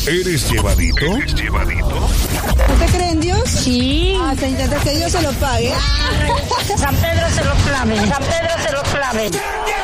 ¿Eres llevadito? ¿Usted cree en Dios? Sí. Ah, se intenta que Dios se lo pague. San Pedro se lo clave. San Pedro se lo clave.